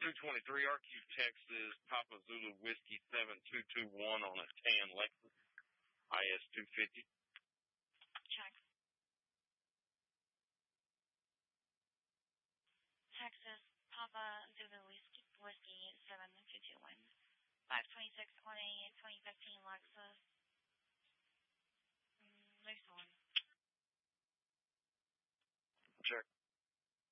223 RQ Texas, Papa Zulu Whiskey 7221 on a tan Lexus IS 250. Check. Texas, Papa Zulu Whiskey 7221. 526 on a 2015 Lexus